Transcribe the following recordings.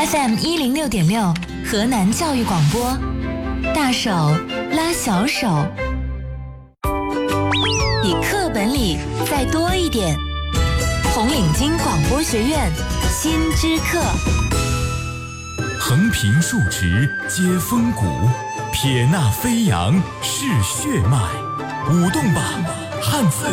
FM106.6河南教育广播，大手拉小手，比课本里再多一点。红领巾广播学院新知课， 横平竖直接风骨，撇捺飞扬是血脉，舞动吧汉字。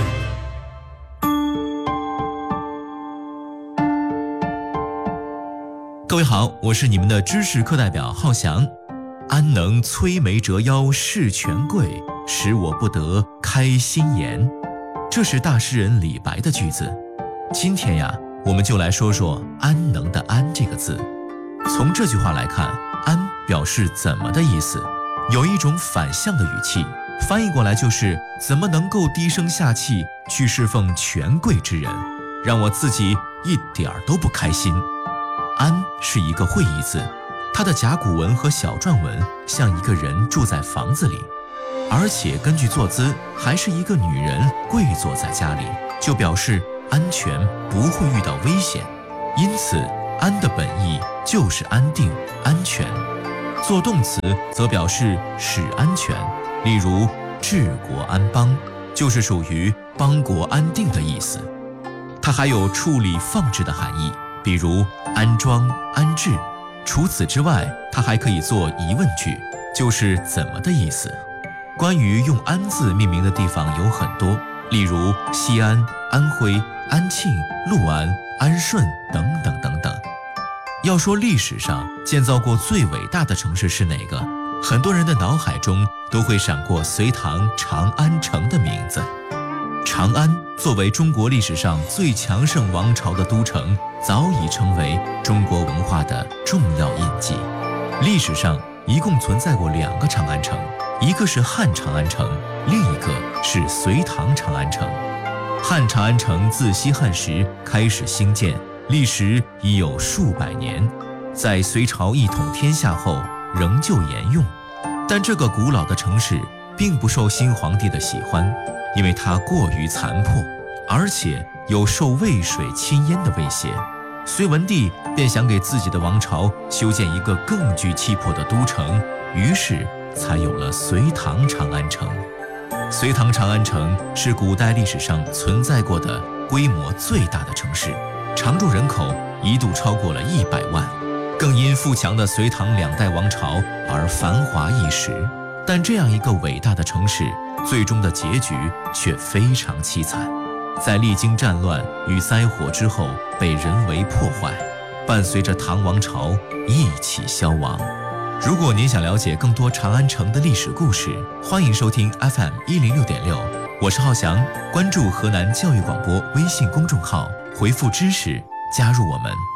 各位好，我是你们的知识课代表浩翔。安能摧眉折腰事权贵，使我不得开心颜。这是大诗人李白的句子。今天呀，我们就来说说安能的安这个字。从这句话来看，安表示怎么的意思，有一种反向的语气，翻译过来就是怎么能够低声下气去侍奉权贵之人，让我自己一点儿都不开心。安是一个会意字，它的甲骨文和小篆文像一个人住在房子里，而且根据坐姿还是一个女人跪坐在家里，就表示安全，不会遇到危险。因此安的本意就是安定安全，做动词则表示使安全，例如治国安邦，就是属于邦国安定的意思。它还有处理放置的含义，比如安装安置。除此之外，它还可以做疑问句，就是怎么的意思。关于用安字命名的地方有很多，例如西安、安徽、安庆、六安、安顺等等等等。要说历史上建造过最伟大的城市是哪个，很多人的脑海中都会闪过隋唐长安城的名字。长安作为中国历史上最强盛王朝的都城，早已成为中国文化的重要印记。历史上一共存在过2个长安城，一个是汉长安城，另一个是隋唐长安城。汉长安城自西汉时开始兴建，历时已有数百年，在隋朝一统天下后仍旧沿用。但这个古老的城市并不受新皇帝的喜欢，因为它过于残破，而且有受渭水侵淹的威胁。隋文帝便想给自己的王朝修建一个更具气魄的都城，于是才有了隋唐长安城。隋唐长安城是古代历史上存在过的规模最大的城市，常住人口一度超过了100万，更因富强的隋唐2代王朝而繁华一时。但这样一个伟大的城市，最终的结局却非常凄惨，在历经战乱与灾祸之后被人为破坏，伴随着唐王朝一起消亡。如果您想了解更多长安城的历史故事，欢迎收听 FM106.6，我是浩翔。关注河南教育广播微信公众号，回复知识加入我们。